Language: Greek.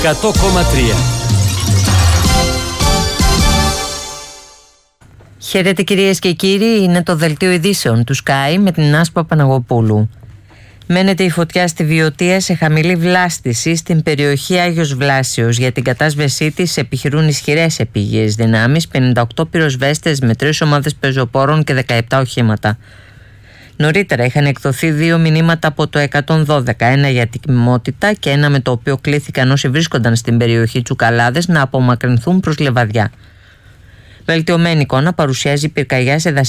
100,3. Χαίρετε κυρίες και κύριοι, είναι το δελτίο ειδήσεων του Sky με την Άσπα Παναγοπούλου. Μένεται η φωτιά στη Βιωτία σε χαμηλή βλάστηση στην περιοχή Άγιος Βλάσιος. Για την κατάσβεσή της επιχειρούν ισχυρές επίγειες δυνάμεις, 58 πυροσβέστες με 3 ομάδες πεζοπόρων και 17 οχήματα. Νωρίτερα είχαν εκδοθεί 2 μηνύματα από το 112, ένα για την κοιμότητα και ένα με το οποίο κλήθηκαν όσοι βρίσκονταν στην περιοχή Τσουκαλάδες να απομακρυνθούν προς Λεβαδιά. Βελτιωμένη εικόνα παρουσιάζει πυρκαγιά σε